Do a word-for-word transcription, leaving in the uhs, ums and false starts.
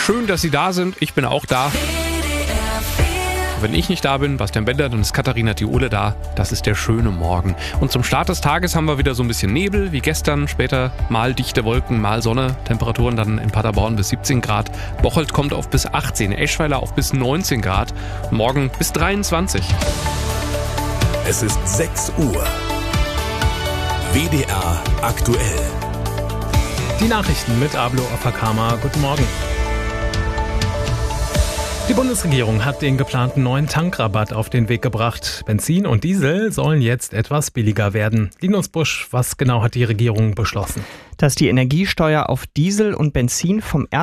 Schön, dass Sie da sind. Ich bin auch da. Wenn ich nicht da bin, Bastian Bender, dann ist Katharina Thiole da. Das ist der schöne Morgen. Und zum Start des Tages haben wir wieder so ein bisschen Nebel, wie gestern. Später mal dichte Wolken, mal Sonne. Temperaturen dann in Paderborn bis siebzehn Grad. Bocholt kommt auf bis achtzehn, Eschweiler auf bis neunzehn Grad. Morgen bis dreiundzwanzig. Es ist sechs Uhr. W D R aktuell. Die Nachrichten mit Ablo Opakama. Guten Morgen. Die Bundesregierung hat den geplanten neuen Tankrabatt auf den Weg gebracht. Benzin und Diesel sollen jetzt etwas billiger werden. Linus Busch, was genau hat die Regierung beschlossen? Dass die Energiesteuer auf Diesel und Benzin vom